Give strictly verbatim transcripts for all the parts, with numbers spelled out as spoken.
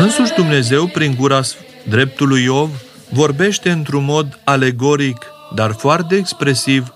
Însuși Dumnezeu, prin gura dreptului Iov, vorbește într-un mod alegoric, dar foarte expresiv,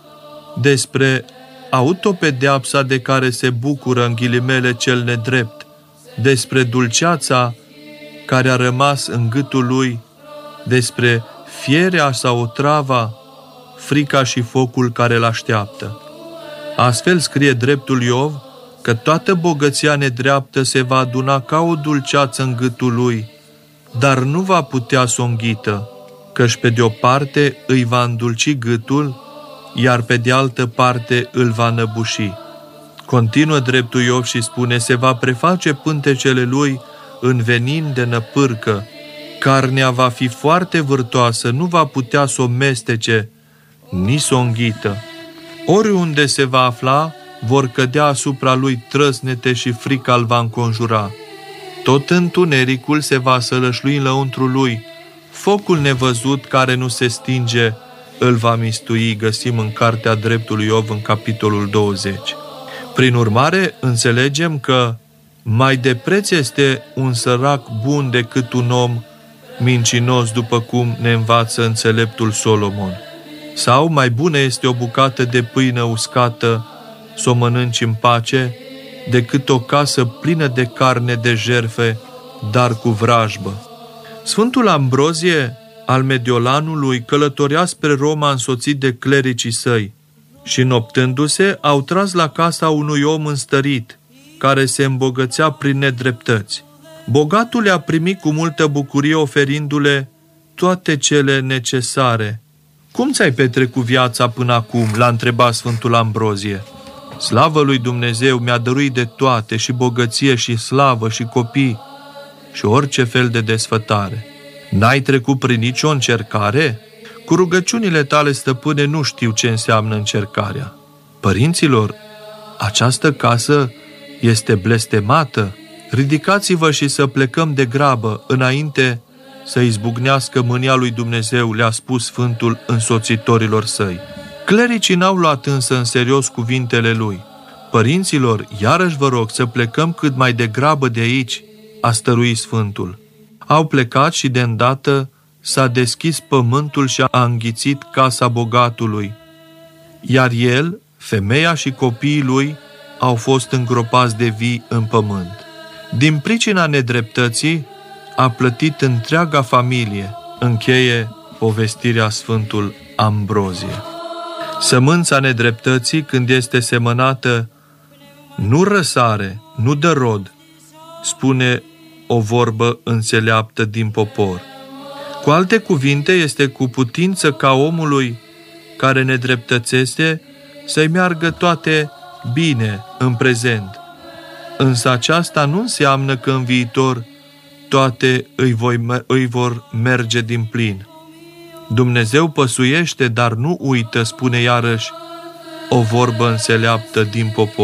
despre autopedeapsa de care se bucură, în ghilimele, cel nedrept, despre dulceața care a rămas în gâtul lui, despre fierea sau otrava, frica și focul care îl așteaptă. Astfel scrie dreptul Iov că toată bogăția nedreaptă se va aduna ca o dulceață în gâtul lui, dar nu va putea să o înghită, căci pe de o parte îi va îndulci gâtul, iar pe de altă parte îl va năbuși. Continuă dreptul Iov și spune: se va preface pântecele lui în venin de năpârcă, carnea va fi foarte vârtoasă, nu va putea să o mestece, nici să o înghită. Oriunde se va afla, vor cădea asupra lui trăsnete și frica îl va înconjura. Tot întunericul se va sălășlui în lăuntrul lui, focul nevăzut care nu se stinge îl va mistui, găsim în Cartea Dreptului Iov, în capitolul douăzeci. Prin urmare, înțelegem că mai de preț este un sărac bun decât un om mincinos, după cum ne învață înțeleptul Solomon. Sau mai bună este o bucată de pâine uscată, să o mănânci în pace, decât o casă plină de carne de jerfe, dar cu vrajbă. Sfântul Ambrozie al Mediolanului călătorea spre Roma însoțit de clericii săi și, noptându-se, au tras la casa unui om înstărit, care se îmbogățea prin nedreptăți. Bogatul le-a primit cu multă bucurie, oferindu-le toate cele necesare. Cum ți-ai petrecut viața până acum?" l-a întrebat Sfântul Ambrozie. Slavă lui Dumnezeu, mi-a dăruit de toate, și bogăție și slavă și copii și orice fel de desfătare. N-ai trecut prin nicio încercare? Cu rugăciunile tale, stăpâne, nu știu ce înseamnă încercarea. Părinților, această casă este blestemată. Ridicați-vă și să plecăm de grabă, înainte să izbucnească mânia lui Dumnezeu, le-a spus Sfântul însoțitorilor săi. Clericii n-au luat însă în serios cuvintele lui. Părinților, iarăși vă rog să plecăm cât mai degrabă de aici, a stăruit Sfântul. Au plecat și de îndată s-a deschis pământul și a înghițit casa bogatului, iar el, femeia și copiii lui au fost îngropați de vii în pământ. Din pricina nedreptății a plătit întreaga familie, încheie povestirea Sfântul Ambrozie. Sămânța nedreptății, când este semănată, nu răsare, nu dă rod, spune o vorbă înțeleaptă din popor. Cu alte cuvinte, este cu putință ca omului care nedreptățește să-i meargă toate bine în prezent. Însă aceasta nu înseamnă că în viitor toate îi, voi, îi vor merge din plin. Dumnezeu păsuiește, dar nu uită, spune iarăși o vorbă înțeleaptă din popor.